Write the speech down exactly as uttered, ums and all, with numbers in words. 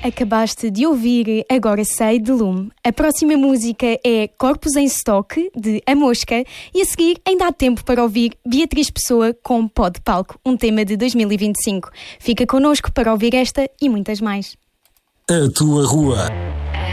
Acabaste de ouvir Agora Sei, de Lume. A próxima música é Corpos em Stock, de A Mosca, e a seguir ainda há tempo para ouvir Beatriz Pessoa com Pó de Palco, um tema de dois mil e vinte e cinco. Fica connosco para ouvir esta e muitas mais. A tua rua.